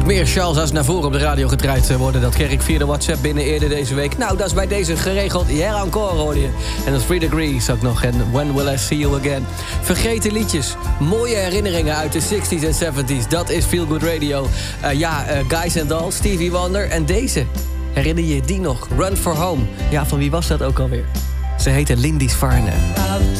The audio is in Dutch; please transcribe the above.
moet meer Charles Aznavour op de radio gedraaid worden. Dat kreeg ik via de WhatsApp binnen eerder deze week. Nou, dat is bij deze geregeld. Hier encore hoor je. En dat 3 Degrees ook nog. En When Will I See You Again. Vergeten liedjes. Mooie herinneringen uit de 60s en 70s. Dat is Feel Good Radio. Guys and Dolls, Stevie Wonder. En deze. Herinner je die nog? Run for Home. Ja, van wie was dat ook alweer? Ze heette Lindis Varne.